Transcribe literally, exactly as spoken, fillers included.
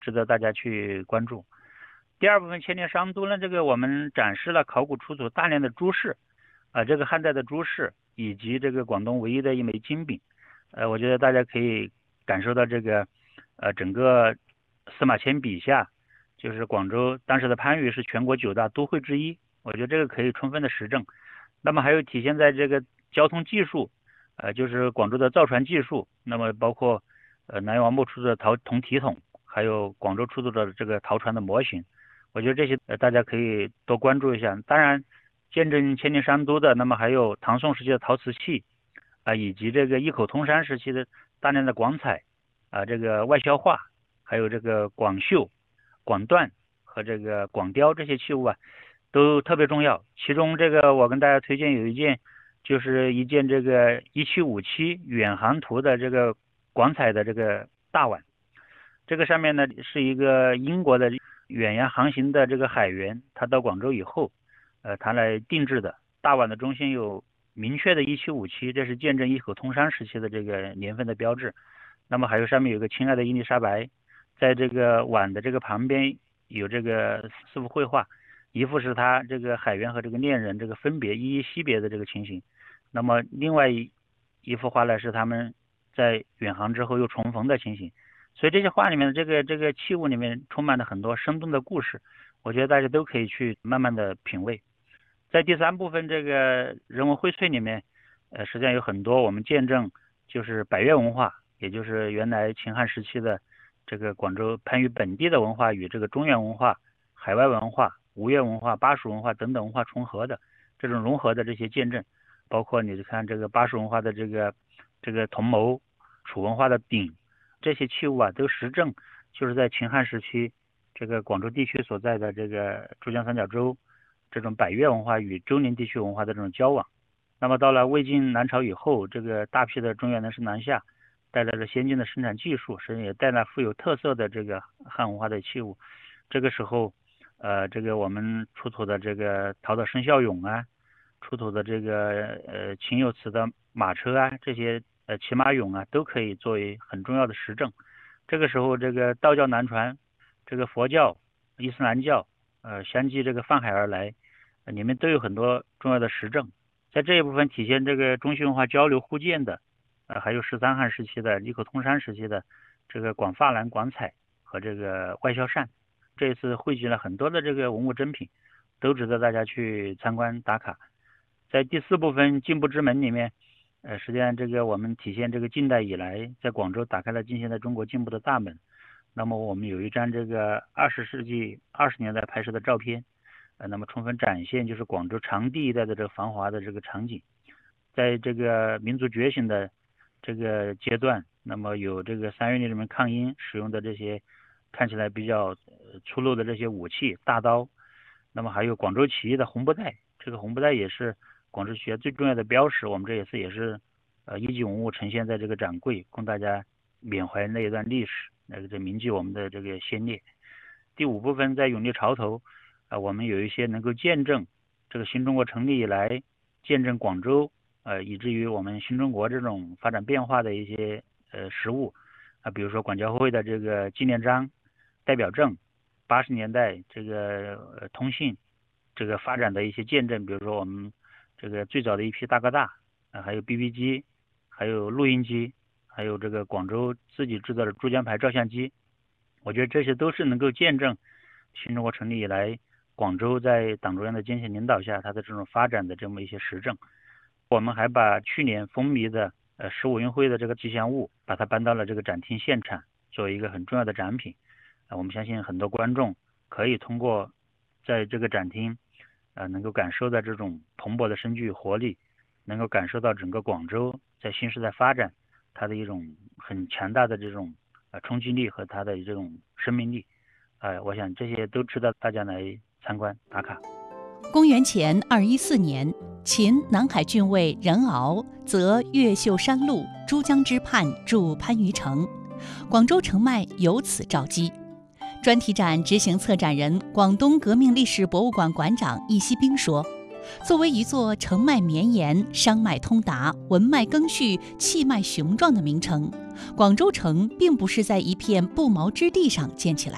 值得大家去关注。第二部分千年商都呢，这个我们展示了考古出土大量的珠饰，啊、呃，这个汉代的珠饰以及这个广东唯一的一枚金饼，呃，我觉得大家可以感受到这个，呃，整个司马迁笔下，就是广州当时的番禺是全国九大都会之一，我觉得这个可以充分的实证。那么还有体现在这个交通技术，呃，就是广州的造船技术，那么包括呃南园王墓出土的陶铜体筒，还有广州出土的这个陶船的模型。我觉得这些呃大家可以多关注一下。当然，见证千年商都的，那么还有唐宋时期的陶瓷器，啊、呃，以及这个异口通山时期的大量的广彩，啊、呃，这个外销画，还有这个广绣、广缎和这个广雕这些器物啊，都特别重要。其中这个我跟大家推荐有一件，就是一件这个一七五七远航图的这个广彩的这个大碗。这个上面呢是一个英国的远洋航行的这个海员，他到广州以后，呃，他来定制的大碗的中心有明确的一七五七，这是见证异口通商时期的这个年份的标志。那么还有上面有个亲爱的伊丽莎白，在这个碗的这个旁边有这个四幅绘画，一幅是他这个海员和这个恋人这个分别依依惜别的这个情形，那么另外一一幅画呢是他们在远航之后又重逢的情形。所以这些画里面的这个这个器物里面充满了很多生动的故事，我觉得大家都可以去慢慢的品味。在第三部分这个人文荟萃里面，呃，实际上有很多我们见证就是百越文化，也就是原来秦汉时期的这个广州番禺本地的文化与这个中原文化、海外文化、吴越文化、巴蜀文化等等文化重合的这种融合的这些见证，包括你看这个巴蜀文化的这个这个铜谋、楚文化的鼎。这些器物啊，都实证就是在秦汉时期这个广州地区所在的这个珠江三角洲这种百越文化与周宁地区文化的这种交往。那么到了魏晋南朝以后，这个大批的中原人士南下，带来了先进的生产技术，甚至也带来富有特色的这个汉文化的器物。这个时候，呃，这个我们出土的这个陶的生肖俑啊，出土的这个呃秦有瓷的马车啊，这些。呃，骑马俑啊，都可以作为很重要的实证。这个时候，这个道教南传，这个佛教、伊斯兰教，呃，相继这个泛海而来，呃，里面都有很多重要的实证。在这一部分体现这个中西文化交流互鉴的，呃，还有十三汉时期的异口通商时期的这个广珐蓝、广彩和这个外销扇，这一次汇集了很多的这个文物珍品，都值得大家去参观打卡。在第四部分进步之门里面。呃，实际上这个我们体现这个近代以来，在广州打开了近现代中国进步的大门。那么我们有一张这个二十世纪二十年代拍摄的照片，呃，那么充分展现就是广州长堤一带的这个繁华的这个场景。在这个民族觉醒的这个阶段，那么有这个三月里面抗英使用的这些看起来比较粗陋的这些武器大刀，那么还有广州起义的红布袋，这个红布袋也是。广州学最重要的标识，我们这一次也是呃一级文物呈现在这个展柜，供大家缅怀那一段历史，那个这铭记我们的这个先烈。第五部分在永历潮头，啊、呃，我们有一些能够见证这个新中国成立以来，见证广州呃以至于我们新中国这种发展变化的一些呃实物啊、呃，比如说广交会的这个纪念章、代表证，八十年代这个、呃、通信这个发展的一些见证，比如说我们。这个最早的一批大哥大啊，还有 B B 机，还有录音机，还有这个广州自己制造的珠江牌照相机，我觉得这些都是能够见证新中国成立以来，广州在党中央的坚强领导下，它的这种发展的这么一些实证。我们还把去年风靡的呃十五运会的这个吉祥物，把它搬到了这个展厅现场，作为一个很重要的展品。啊、呃，我们相信很多观众可以通过在这个展厅。呃，能够感受到这种蓬勃的生机与活力，能够感受到整个广州在新时代发展它的一种很强大的这种呃冲击力和它的这种生命力，呃，我想这些都值得大家来参观打卡。 公元前二一四年，秦南海郡尉任敖则越秀山路珠江之畔筑番禺城，广州城脉由此召基。专题展执行策展人、广东革命历史博物馆馆长易锡兵说：“作为一座城脉绵延、商脉通达、文脉更续、气脉雄壮的名城，广州城并不是在一片不毛之地上建起来